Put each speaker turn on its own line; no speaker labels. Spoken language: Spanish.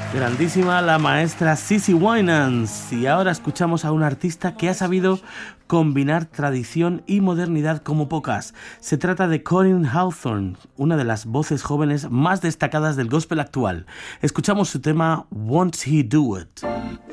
Grandísima la maestra CeCe Winans. Y ahora escuchamos a un artista que ha sabido combinar tradición y modernidad como pocas. Se trata de Corinne Hawthorne, una de las voces jóvenes más destacadas del gospel actual. Escuchamos su tema Won't He Do It.